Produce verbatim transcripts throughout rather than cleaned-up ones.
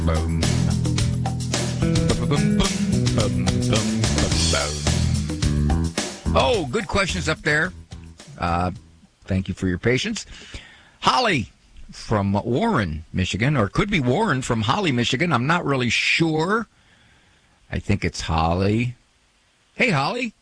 Boom. Oh, good questions up there. Uh, thank you for your patience. Holly from Warren, Michigan, or could be Warren from Holly, Michigan. I'm not really sure. I think it's Holly. Hey, Holly.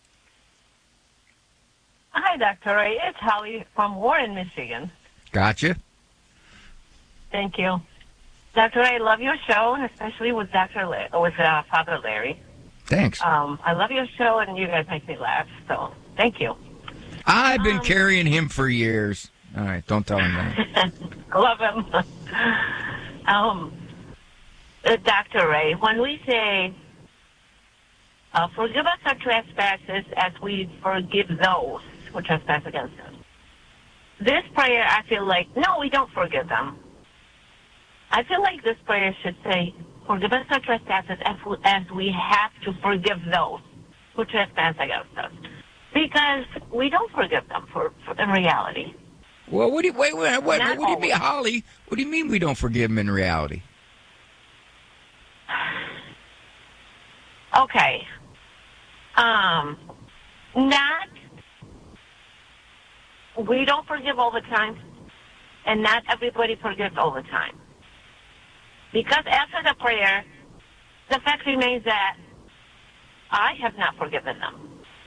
Hi, Doctor Ray. It's Holly from Warren, Michigan. Gotcha. Thank you. Doctor Ray, I love your show, and especially with Doctor La- with uh, Father Larry. Thanks. Um, I love your show, and you guys make me laugh, so thank you. I've been um, carrying him for years. All right, don't tell him that. Love him. um, uh, Doctor Ray, when we say, uh, forgive us our trespasses as we forgive those who trespass against us. This prayer, I feel like, no, we don't forgive them. I feel like this prayer should say, forgive us our trespasses as we, as we have to forgive those who trespass against us. Because we don't forgive them for, for in reality. Well, what do you, wait, wait, wait, Not what do you mean, always. Holly? What do you mean we don't forgive him in reality? Okay. Um, not, we don't forgive all the time, and not everybody forgives all the time. Because after the prayer, the fact remains that I have not forgiven them.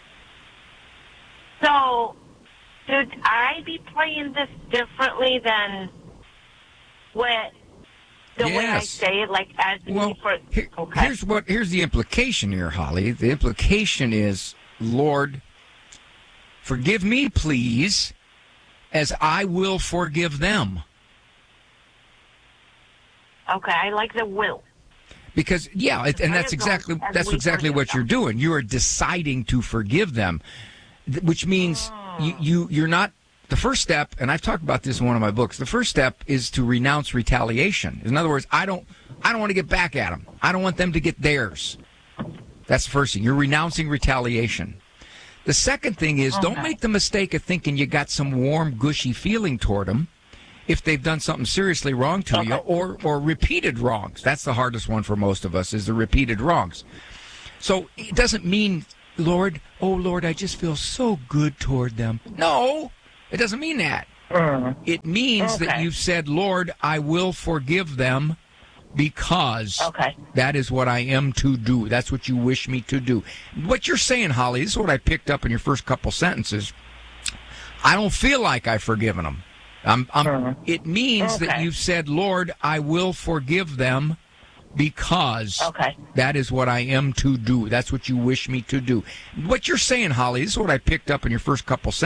So, should I be praying this differently than what the way I Yes. say it, like as Well, me for here- okay. here's what here's the implication here, Holly. The implication is, Lord, forgive me, please, as I will forgive them. Okay, I like the will. Because yeah, it, and that's exactly As that's we exactly forgive what them. you're doing. You are deciding to forgive them, th- which means you, you you're not. The first step, and I've talked about this in one of my books. The first step is to renounce retaliation. In other words, I don't I don't want to get back at them. I don't want them to get theirs. That's the first thing. You're renouncing retaliation. The second thing is, don't Okay. make the mistake of thinking you got some warm, gushy feeling toward them if they've done something seriously wrong to you, Okay. or or repeated wrongs. That's the hardest one for most of us, is the repeated wrongs. So it doesn't mean, Lord, oh Lord, I just feel so good toward them. No, it doesn't mean that. It means that Okay. you've said, Lord, I will forgive them because Okay. that is what I am to do. That's what you wish me to do. What you're saying, Holly, this is what I picked up in your first couple sentences. I don't feel like I've forgiven them. I'm, I'm, it means that Okay. you've said, Lord, I will forgive them because Okay. that is what I am to do. That's what you wish me to do. What you're saying, Holly, this is what I picked up in your first couple sentences.